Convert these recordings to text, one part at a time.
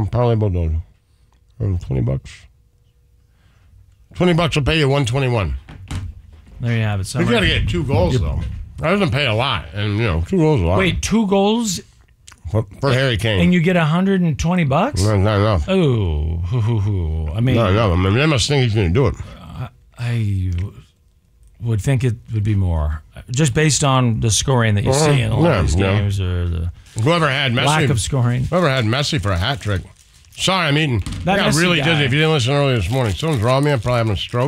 Parlay Bulldozer. $20. $20 will pay you 121. There you have it. You got to get 2 goals, though. That doesn't pay a lot. And, 2 goals is a lot. Wait, 2 goals? For Harry Kane. And you get $120? Not enough. Oh, I mean... Not enough. I mean, they must think he's going to do it. I would think it would be more. Just based on the scoring that you see in a lot of these games or the whoever had Messi, lack of scoring. Whoever had Messi for a hat trick. Sorry, I'm eating. That I got Messi really guy. dizzy. If you didn't listen earlier this morning, something's wrong with me. I'm probably having a stroke.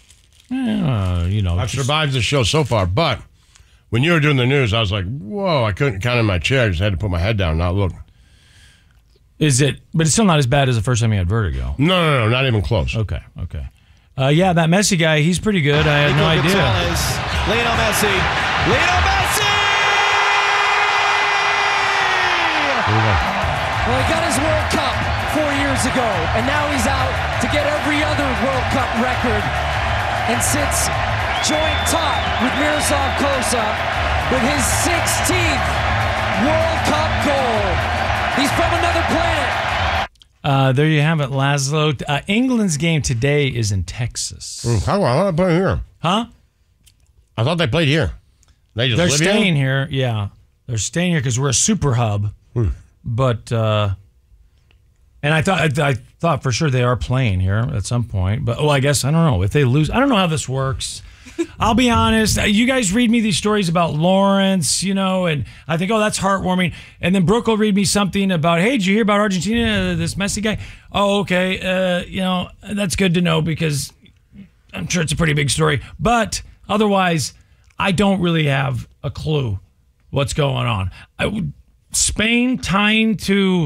I've survived the show so far, but when you were doing the news, I was like, whoa, I couldn't count in my chair. I just had to put my head down and not look. Is it? But it's still not as bad as the first time you had vertigo. No, not even close. Okay. Yeah, that Messi guy, he's pretty good. I had no idea. Lionel Messi. Well, he got his World Cup 4 years ago, and now he's out to get every other World Cup record and sits joint top with Miroslav Klose with his 16th World Cup goal. He's from another planet. There you have it, Laszlo. England's game today is in Texas. How do they play here? Huh? I thought they played here. They're staying here. Yeah, they're staying here because we're a super hub. But and I thought for sure they are playing here at some point. But I guess I don't know if they lose. I don't know how this works. I'll be honest. You guys read me these stories about Lawrence, and I think, that's heartwarming. And then Brooke will read me something about, hey, did you hear about Argentina, this Messi guy? Oh, okay. That's good to know because I'm sure it's a pretty big story. But otherwise, I don't really have a clue what's going on. Spain tying to...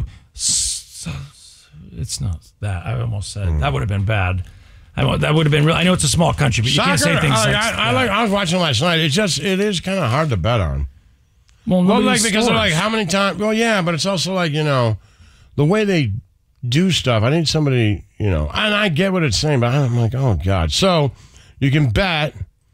It's not that. I almost said that would have been bad. That would have been real. I know it's a small country, but you can't say things like that. I was watching last night. It is kind of hard to bet on. Well, because they're like, how many times? Well, yeah, but it's also like, the way they do stuff. I need somebody, and I get what it's saying, but I'm like, oh, God. So you can bet.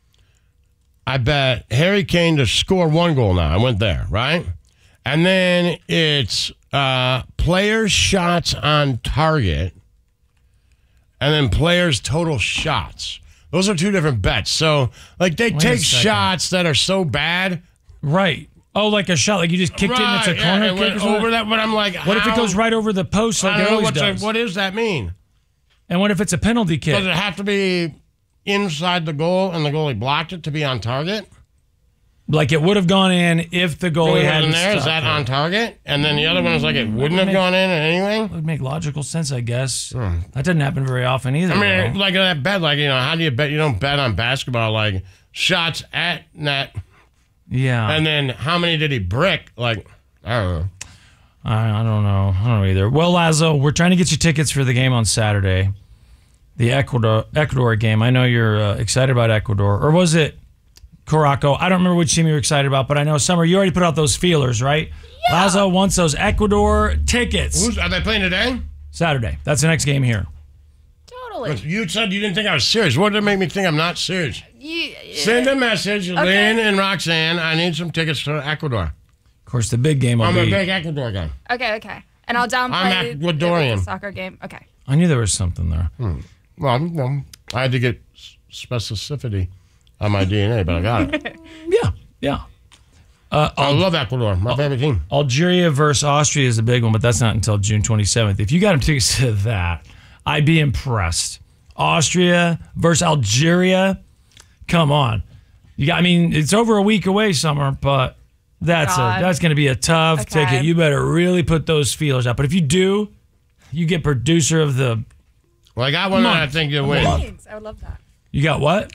I bet Harry Kane to score 1 goal now. I went there, right? And then it's players' shots on target. And then players' total shots. Those are 2 different bets. So, they take shots that are so bad. Right. Oh, like a shot. Like you just kicked it and it's a corner kick or something? Over that, but I'm like, what if it goes right over the post like it always does? What does that mean? And what if it's a penalty kick? Does it have to be inside the goal and the goalie blocked it to be on target? Like it would have gone in if the goalie hadn't there. Is that on target? And then the other one is like it wouldn't have gone in anyway? It would make logical sense, I guess. That doesn't happen very often either. I mean, like that bet, how do you bet? You don't bet on basketball, like shots at net. Yeah. And then how many did he brick? I don't know. I don't know either. Well, Lazo, we're trying to get you tickets for the game on Saturday. The Ecuador game. I know you're excited about Ecuador. Or was it Caraco? I don't remember which team you were excited about, but I know, Summer, you already put out those feelers, right? Yeah. Lazo wants those Ecuador tickets. Are they playing today? Saturday. That's the next game here. Totally. You said you didn't think I was serious. What did it make me think I'm not serious? Send a message, Lynn and Roxanne. I need some tickets to Ecuador. Of course, the big game will I'm be... a big Ecuador guy. Okay. And I'll downplay I'm Ecuadorian. the soccer game. Okay. I knew there was something there. Well, I had to get specificity on my DNA, but I got it. Yeah. I love Ecuador, my favorite team. Algeria versus Austria is a big one, but that's not until June 27th. If you got them tickets to that, I'd be impressed. Austria versus Algeria, come on. It's over a week away, Summer, but that's going to be a tough ticket. You better really put those feelers out. But if you do, you get producer of the... Well, I got one that I think you'll win. Thanks. I would love that. You got what?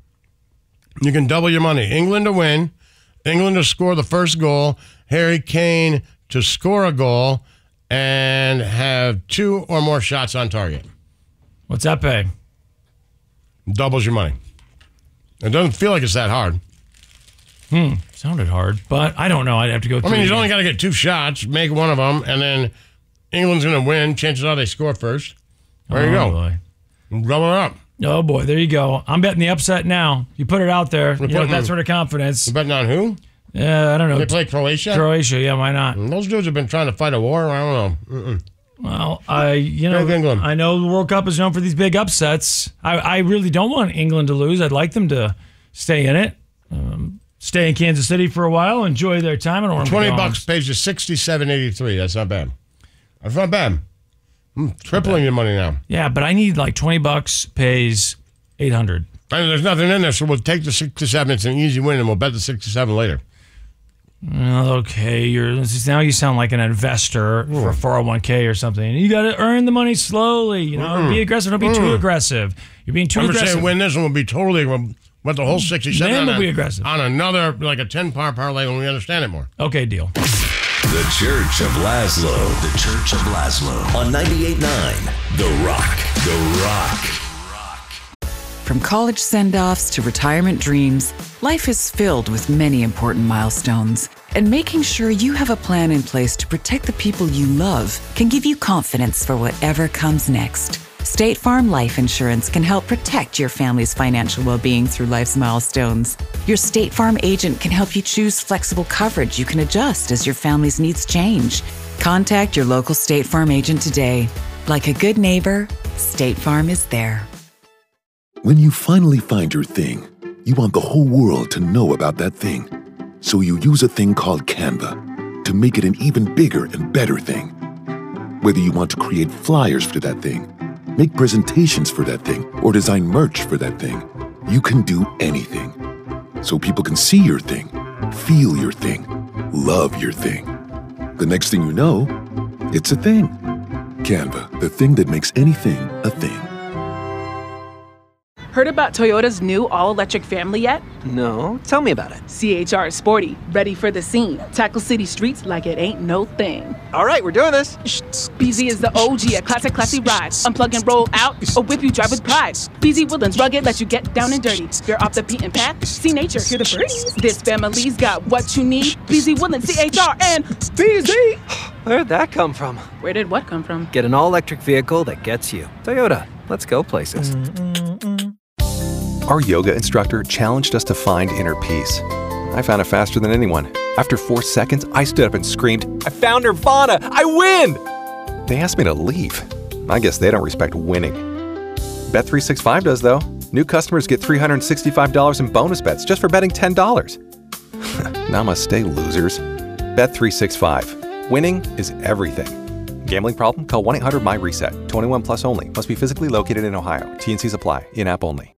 You can double your money. England to win. England to score the first goal. Harry Kane to score a goal and have 2 or more shots on target. What's that pay? Doubles your money. It doesn't feel like it's that hard. Sounded hard, but I don't know. I'd have to go through he's only got to get 2 shots, make one of them, and then England's going to win. Chances are they score first. There you go. Boy. Double it up. Oh, boy. There you go. I'm betting the upset now. You put it out there. With that sort of confidence. You betting on who? I don't know. They play Croatia? Croatia, yeah, why not? Those dudes have been trying to fight a war. I don't know. Well, Pick England. I know the World Cup is known for these big upsets. I really don't want England to lose. I'd like them to stay in it. Stay in Kansas City for a while, enjoy their time. I don't want $20 pays you $67.83. That's not bad. That's not bad. Tripling your money now. Yeah, but I need like $20 pays $800. There's nothing in there, so we'll take the 67. It's an easy win, and we'll bet the 67 later. Okay, now you sound like an investor for 401k or something. You got to earn the money slowly. Be aggressive. Don't be too aggressive. You're being too aggressive. I'm saying win this, and we'll be totally. With the whole 67 then we'll be aggressive. On another, like a 10-par parlay when we understand it more. Okay, deal. The Church of Laszlo. The Church of Laszlo. On 98.9. The Rock. The Rock. From college send-offs to retirement dreams, life is filled with many important milestones. And making sure you have a plan in place to protect the people you love can give you confidence for whatever comes next. State Farm Life Insurance can help protect your family's financial well-being through life's milestones. Your State Farm agent can help you choose flexible coverage you can adjust as your family's needs change. Contact your local State Farm agent today. Like a good neighbor, State Farm is there. When you finally find your thing, you want the whole world to know about that thing. So you use a thing called Canva to make it an even bigger and better thing. Whether you want to create flyers for that thing, make presentations for that thing, or design merch for that thing, you can do anything. So people can see your thing, feel your thing, love your thing. The next thing you know, it's a thing. Canva, the thing that makes anything a thing. Heard about Toyota's new all-electric family yet? No, tell me about it. CHR is sporty, ready for the scene. Tackle city streets like it ain't no thing. All right, we're doing this. BZ is the OG, a classic classy ride. Unplug and roll out, or whip you drive with pride. BZ Woodlands rugged, let you get down and dirty. Veer off the beaten path, see nature, hear the birds. This family's got what you need. BZ Woodlands, CHR, and BZ. Where'd that come from? Where did what come from? Get an all-electric vehicle that gets you. Toyota, let's go places. Our yoga instructor challenged us to find inner peace. I found it faster than anyone. After 4 seconds, I stood up and screamed, "I found Nirvana! I win!" They asked me to leave. I guess they don't respect winning. Bet365 does, though. New customers get $365 in bonus bets just for betting $10. Namaste, losers. Bet365. Winning is everything. Gambling problem? Call 1-800-MY-RESET. 21 plus only. Must be physically located in Ohio. T&Cs apply. In-app only.